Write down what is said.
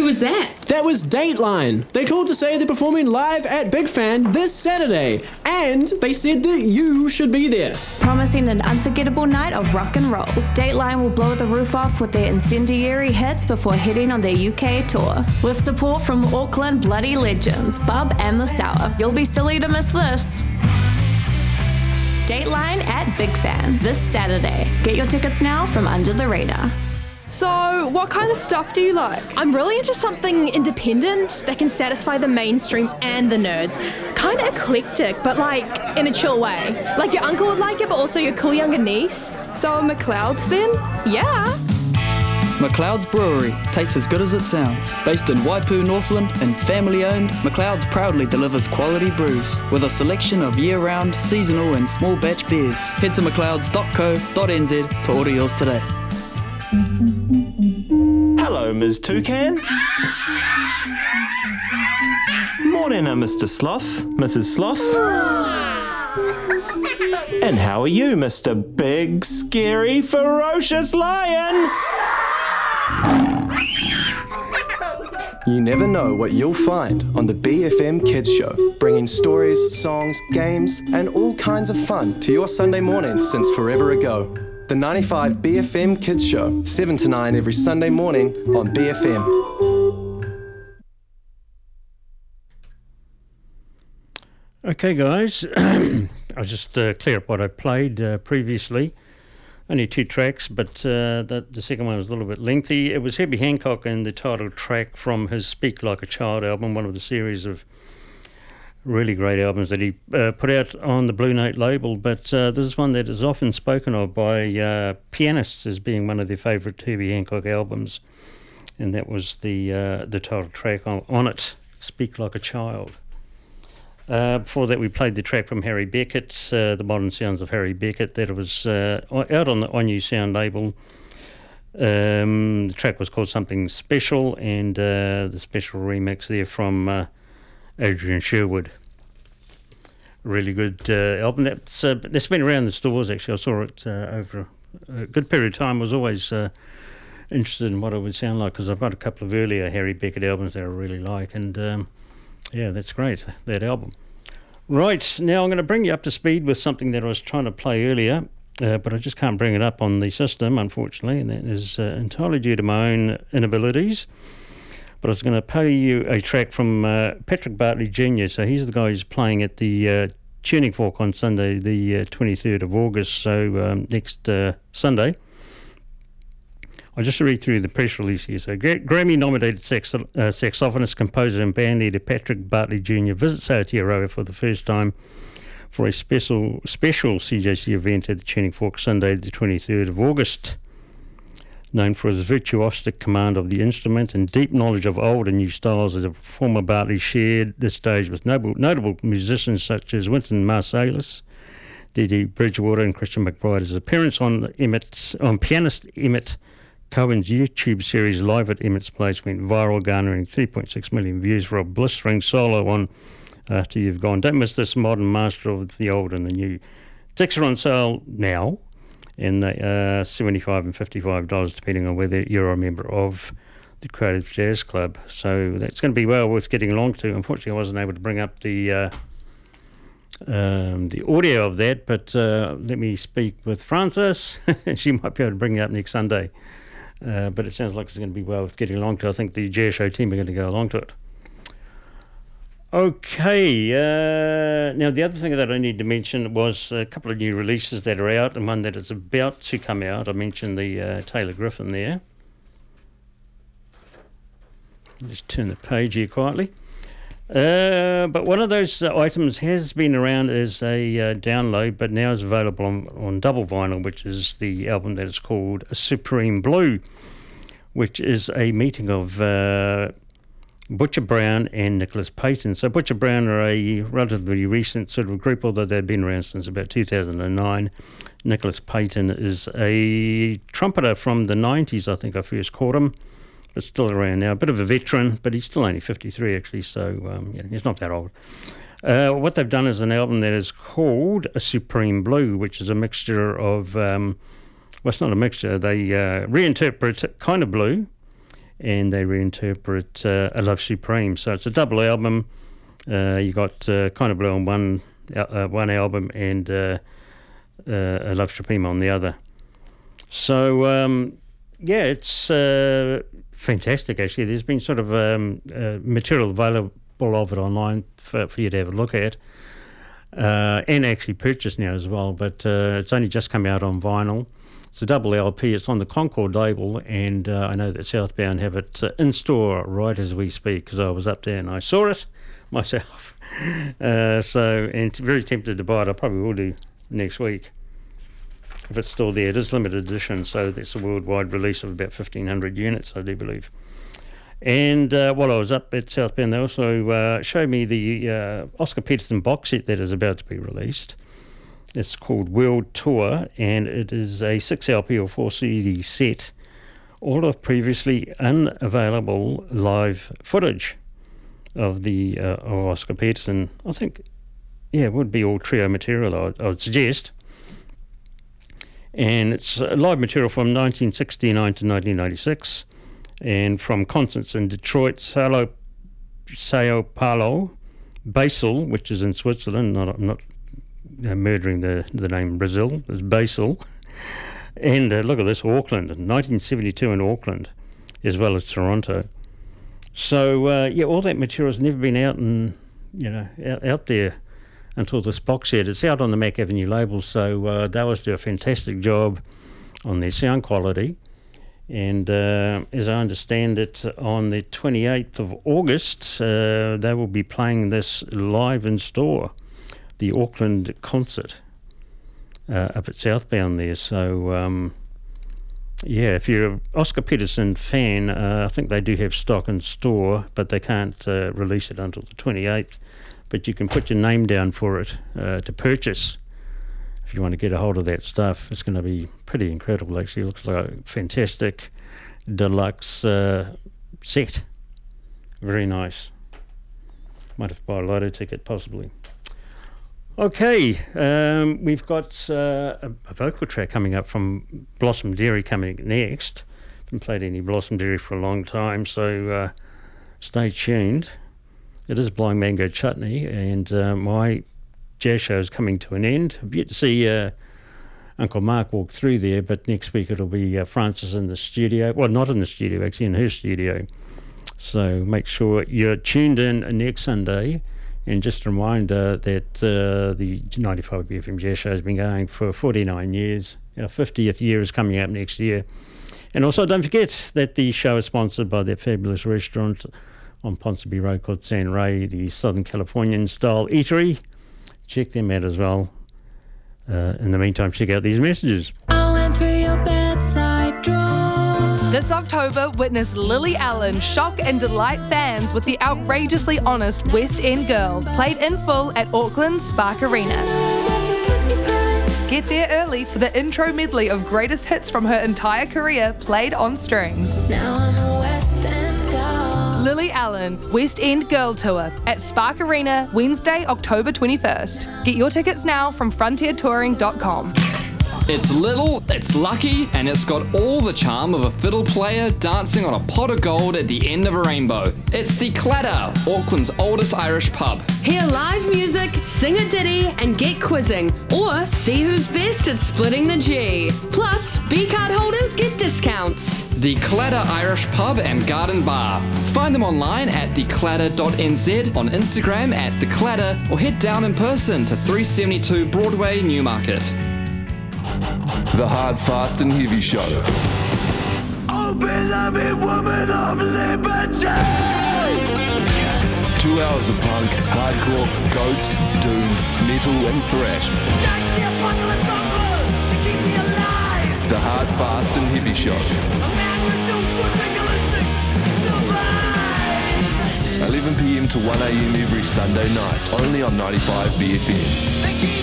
was that? That was Dateline. They called to say they're performing live at Big Fan this Saturday, and they said that you should be there. Promising an unforgettable night of rock and roll. Dateline will blow the roof off with their incendiary hits before heading on their UK tour. With support from Auckland bloody legends, Bub and The Sour. You'll be silly to miss this. Dateline at Big Fan this Saturday. Get your tickets now from Under the Radar. So, what kind of stuff do you like? I'm really into something independent that can satisfy the mainstream and the nerds. Kind of eclectic, but like in a chill way. Like your uncle would like it, but also your cool younger niece. So, McLeod's then? Yeah. McLeod's Brewery tastes as good as it sounds. Based in Waipu, Northland, and family-owned, McLeod's proudly delivers quality brews with a selection of year-round, seasonal, and small batch beers. Head to mcleods.co.nz to order yours today. Hello, Ms. Toucan. Morning, Mr. Sloth, Mrs. Sloth. And how are you, Mr. Big, Scary, Ferocious Lion? You never know what you'll find on the BFM Kids Show, bringing stories, songs, games, and all kinds of fun to your Sunday mornings since forever ago. The 95 BFM Kids Show, 7 to 9 every Sunday morning on BFM. Okay, guys, I'll just clear up what I played previously. Only 2 tracks, but the second one was a little bit lengthy. It was Herbie Hancock and the title track from his Speak Like a Child album, one of the series of really great albums that he put out on the Blue Note label. But this is one that is often spoken of by pianists as being one of their favourite Herbie Hancock albums, and that was the title track on it, Speak Like a Child. Before that, we played the track from Harry Beckett, The Modern Sounds of Harry Beckett, that was out on the On You Sound label. The track was called Something Special, and the special remix there from Adrian Sherwood. Really good album. That's been around the stores, actually. I saw it over a good period of time. I was always interested in what it would sound like, because I've got a couple of earlier Harry Beckett albums that I really like, and yeah, that's great, that album. Right, now I'm going to bring you up to speed with something that I was trying to play earlier, but I just can't bring it up on the system, unfortunately, and that is entirely due to my own inabilities. But I was going to play you a track from Patrick Bartley Jr., so he's the guy who's playing at the Tuning Fork on Sunday, the 23rd of August, so next Sunday. I'll just read through the press release here. So, Grammy-nominated saxophonist, composer and bandleader Patrick Bartley Jr. visits Aotearoa for the first time for a special CJC event at the Tuning Fork Sunday, the 23rd of August. Known for his virtuosic command of the instrument and deep knowledge of old and new styles, as a performer, Bartley shared the stage with notable musicians such as Wynton Marsalis, Dee Dee Bridgewater, and Christian McBride. His appearance on pianist Emmett Cohen's YouTube series Live at Emmett's Place went viral, garnering 3.6 million views for a blistering solo on After You've Gone. Don't miss this modern master of the old and the new. Tickets are on sale now, and they are $75 and $55 depending on whether you're a member of the Creative Jazz Club. So that's going to be well worth getting along to. Unfortunately, I wasn't able to bring up the audio of that, but let me speak with Frances. She might be able to bring it up next Sunday. But it sounds like it's going to be well worth getting along to. I think the Jazz Show team are going to go along to it. Okay, now the other thing that I need to mention was a couple of new releases that are out, and one that is about to come out. I mentioned the Taylor Griffin there. Just turn the page here quietly. But one of those items has been around as a download, but now is available on double vinyl, which is the album that is called Supreme Blue, which is a meeting of Butcher Brown and Nicholas Payton. So Butcher Brown are a relatively recent sort of group, although they've been around since about 2009. Nicholas Payton is a trumpeter from the 90s, I think I first caught him. But still around now, a bit of a veteran, but he's still only 53 actually, so he's not that old. What they've done is an album that is called A Supreme Blue, which is a mixture of, well, it's not a mixture, they reinterpret Kind of Blue and they reinterpret A Love Supreme. So it's a double album. You got Kind of Blue on one album and A Love Supreme on the other. So it's fantastic actually. There's been sort of material available of it online for you to have a look at, and actually purchase now as well, but it's only just come out on vinyl. It's a double LP. It's on the Concord label, and I know that Southbound have it in store right as we speak, because I was up there and I saw it myself. And it's very tempted to buy it. I probably will do next week if it's still there. It is limited edition, so that's a worldwide release of about 1,500 units, I do believe. And while I was up at Southbound, they also showed me the Oscar Peterson box set that is about to be released. It's called World Tour, and it is a 6 LP or 4 CD set, all of previously unavailable live footage of the of Oscar Peterson. I think, it would be all trio material, I would suggest. And it's live material from 1969 to 1996. And from concerts in Detroit, Sao Paulo, Basel, which is in Switzerland. I'm not murdering the name Brazil. It's Basel. And look at this, Auckland, 1972 in Auckland, as well as Toronto. So all that material has never been out out there until this box set. It's out on the Mac Avenue label, so they always do a fantastic job on their sound quality. And as I understand it, on the 28th of August, they will be playing this live in store, the Auckland concert up at Southbound there. So, if you're an Oscar Peterson fan, I think they do have stock in store, but they can't release it until the 28th. But you can put your name down for it to purchase. If you want to get a hold of that stuff, it's going to be pretty incredible actually. It looks like a fantastic deluxe set. Very nice. Might have to buy a lotto ticket possibly. Okay, we've got a vocal track coming up from Blossom Dairy coming next. Haven't played any Blossom Dairy for a long time, so stay tuned. It is Blind Mango Chutney, and my jazz show is coming to an end. I've yet to see Uncle Mark walk through there, but next week it'll be Frances in the studio. Well, not in the studio, actually, in her studio. So make sure you're tuned in next Sunday. And just a reminder that the 95 BFM Jazz Show has been going for 49 years. Our 50th year is coming up next year. And also don't forget that the show is sponsored by that fabulous restaurant on Ponsonby Road called San Ray, the Southern Californian style eatery. Check them out as well. In the meantime, check out these messages. I went through your bedside drawer. This October, witness Lily Allen shock and delight fans with the outrageously honest West End Girl, played in full at Auckland's Spark Arena. Get there early for the intro medley of greatest hits from her entire career played on strings. Now I'm a West End girl. Lily Allen, West End Girl Tour at Spark Arena, Wednesday, October 21st. Get your tickets now from frontiertouring.com. It's little, it's lucky, and it's got all the charm of a fiddle player dancing on a pot of gold at the end of a rainbow. It's the Clatter, Auckland's oldest Irish pub. Hear live music, sing a ditty, and get quizzing, or see who's best at splitting the G. Plus, B-card holders get discounts. The Clatter Irish Pub and Garden Bar. Find them online at theclatter.nz, on Instagram at theclatter, or head down in person to 372 Broadway, Newmarket. The Hard, Fast and Heavy Show. Oh, beloved woman of liberty! 2 hours of punk, hardcore, goats, doom, metal and thrash. The Hard, Fast and Heavy Show. 11 p.m. to 1 a.m. every Sunday night, only on 95 BFM.